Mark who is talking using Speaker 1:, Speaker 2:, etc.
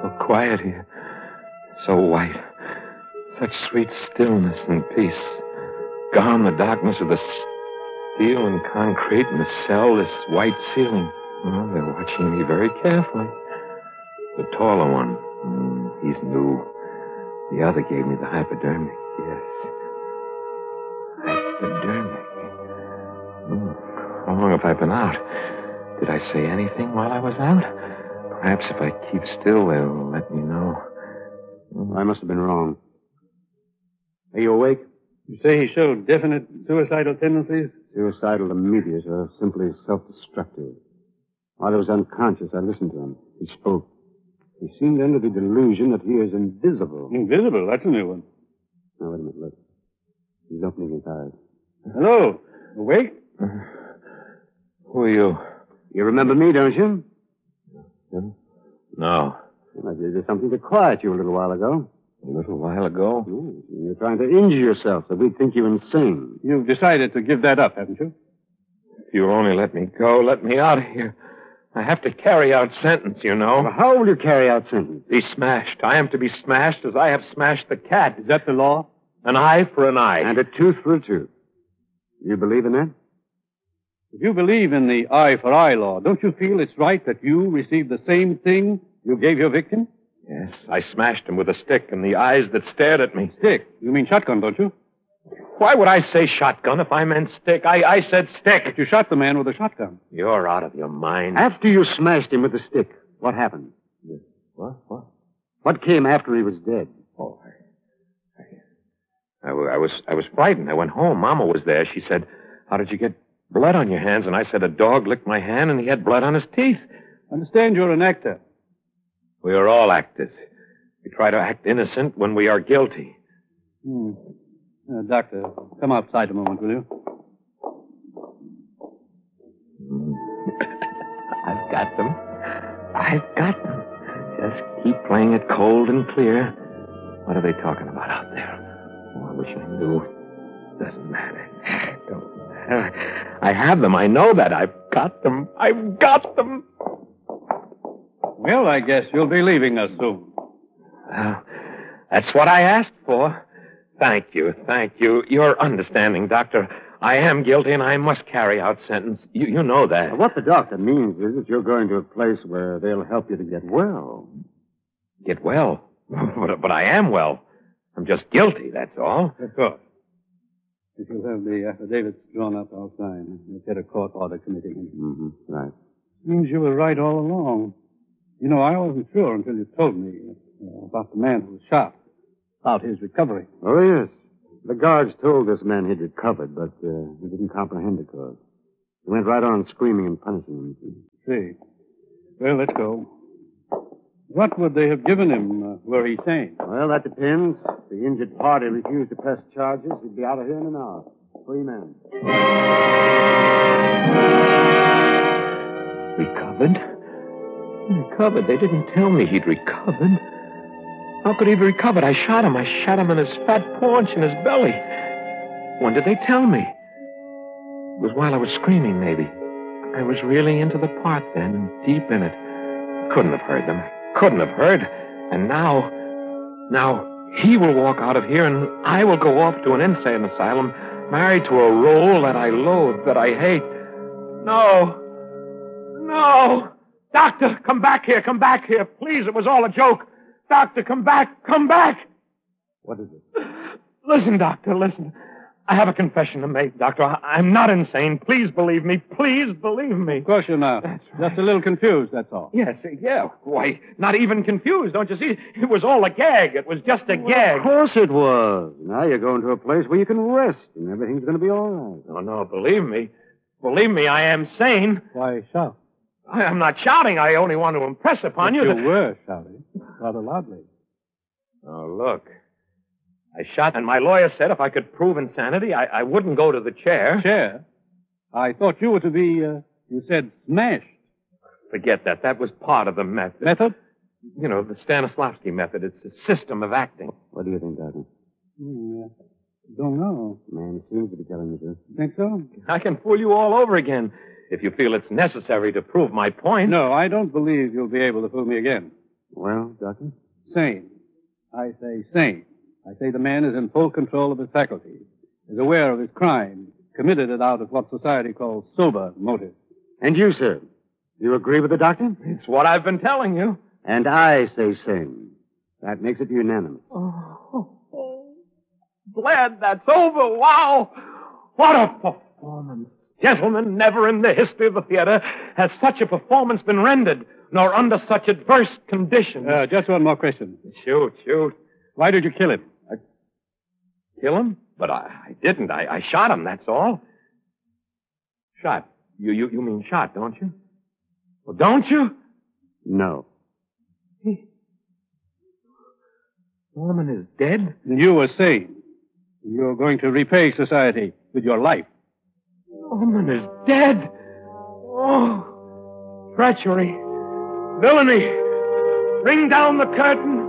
Speaker 1: So quiet here. So white. Such sweet stillness and peace. Gone the darkness of the steel and concrete and the cell, this white ceiling. Oh, they're watching me very carefully. The taller one, he's new. The other gave me the hypodermic, yes. Hypodermic. How long have I been out? Did I say anything while I was out? Perhaps if I keep still, they'll let me know.
Speaker 2: I must have been wrong. Are you awake?
Speaker 3: You say he showed definite suicidal tendencies?
Speaker 2: Suicidal immediate or simply self-destructive. While he was unconscious, I listened to him. He spoke. He seemed under the delusion that he is invisible.
Speaker 3: Invisible? That's a new one.
Speaker 2: Now, wait a minute, look. He's opening his eyes.
Speaker 3: Hello. Awake?
Speaker 1: Who are you?
Speaker 2: You remember me, don't you?
Speaker 1: No.
Speaker 2: Well, I did something to quiet you a little while ago.
Speaker 1: A little while ago?
Speaker 2: You're trying to injure yourself so we'd think you insane.
Speaker 3: You've decided to give that up, haven't you?
Speaker 1: If you'll only let me go, let me out of here. I have to carry out sentence, you know.
Speaker 2: Well, how will you carry out sentence?
Speaker 1: Be smashed. I am to be smashed as I have smashed the cat.
Speaker 3: Is that the law?
Speaker 1: An eye for an eye.
Speaker 2: And a tooth for a tooth. You believe in that?
Speaker 3: If you believe in the eye for eye law, don't you feel it's right that you receive the same thing you gave your victim?
Speaker 1: Yes, I smashed him with a stick and the eyes that stared at me.
Speaker 3: Stick? You mean shotgun, don't you?
Speaker 1: Why would I say shotgun if I meant stick? I said stick.
Speaker 3: But you shot the man with a shotgun.
Speaker 1: You're out of your mind.
Speaker 2: After you smashed him with the stick, what happened?
Speaker 1: What?
Speaker 2: What came after he was dead?
Speaker 1: Oh, I was frightened. I went home. Mama was there. She said, "How did you get blood on your hands?" And I said, "A dog licked my hand and he had blood on his teeth."
Speaker 3: Understand you're an actor.
Speaker 1: We are all actors. We try to act innocent when we are guilty.
Speaker 3: Doctor, come outside a moment, will you?
Speaker 1: I've got them. I've got them. Just keep playing it cold and clear. What are they talking about out there? Oh, I wish I knew. Doesn't matter. Don't matter. I have them. I know that. I've got them. I've got them.
Speaker 3: Well, I guess you'll be leaving us soon.
Speaker 1: Well, that's what I asked for. Thank you. You're understanding, Doctor. I am guilty and I must carry out sentence. You know that.
Speaker 2: What the doctor means is that you're going to a place where they'll help you to get well.
Speaker 1: Get well? But I am well. I'm just guilty, that's all.
Speaker 3: Of course. If you'll have the affidavits drawn up, I'll sign. You'll get a court order committing him.
Speaker 2: Right.
Speaker 3: Means you were right all along. You know, I wasn't sure until you told me about the man who was shot, about his recovery.
Speaker 2: Oh, yes. The guards told this man he'd recovered, but he didn't comprehend the cause. He went right on screaming and punishing him.
Speaker 3: See. Well, let's go. What would they have given him were he sane?
Speaker 2: Well, that depends. If the injured party refused to press charges, he'd be out of here in an hour. Free man.
Speaker 1: Recovered? Recovered? They didn't tell me he'd recovered. How could he have recovered? I shot him. I shot him in his fat paunch in his belly. When did they tell me? It was while I was screaming, maybe. I was really into the part then, deep in it. Couldn't have heard them. Couldn't have heard. And now he will walk out of here and I will go off to an insane asylum, married to a role that I loathe, that I hate. No. Doctor, come back here. Please, it was all a joke. Doctor, come back.
Speaker 2: What is it?
Speaker 1: Listen, Doctor, listen. I have a confession to make, Doctor. I'm not insane. Please believe me.
Speaker 3: Of course you're not. Just a little confused, that's all.
Speaker 1: Yes, yeah. Why, not even confused, don't you see? It was all a gag. It was just a gag.
Speaker 2: Of course it was. Now you're going to a place where you can rest, and everything's going to be all right.
Speaker 1: No, believe me. Believe me, I am sane.
Speaker 3: Why shout?
Speaker 1: I'm not shouting. I only want to impress upon you
Speaker 3: You
Speaker 1: that...
Speaker 3: were shouting. Rather loudly.
Speaker 1: Oh, look. I shot, and my lawyer said if I could prove insanity, I wouldn't go to the chair.
Speaker 3: Chair? I thought you were to be, you said smashed.
Speaker 1: Forget that. That was part of the method.
Speaker 3: Method?
Speaker 1: You know, the Stanislavski method. It's a system of acting.
Speaker 2: What do you think, Doctor?
Speaker 3: Don't know.
Speaker 2: Man seems to be telling the truth.
Speaker 3: Think so?
Speaker 1: I can fool you all over again if you feel it's necessary to prove my point.
Speaker 3: No, I don't believe you'll be able to fool me again.
Speaker 2: Well, Doctor?
Speaker 3: Sane. I say sane. I say the man is in full control of his faculties, is aware of his crime, committed it out of what society calls sober motive.
Speaker 2: And you, sir? You agree with the doctor?
Speaker 1: It's what I've been telling you.
Speaker 2: And I say same. That makes it unanimous.
Speaker 1: Oh, glad that's over. Wow. What a performance. Gentlemen, never in the history of the theater has such a performance been rendered, nor under such adverse conditions.
Speaker 3: Just one more question.
Speaker 1: Shoot.
Speaker 3: Why did you kill him?
Speaker 1: Kill him? But I didn't. I shot him, that's all. Shot. You mean shot, don't you? Well, don't you?
Speaker 2: No.
Speaker 1: Norman is dead?
Speaker 3: You were sane. You're going to repay society with your life.
Speaker 1: Norman is dead. Oh, treachery, villainy. Bring down the curtain.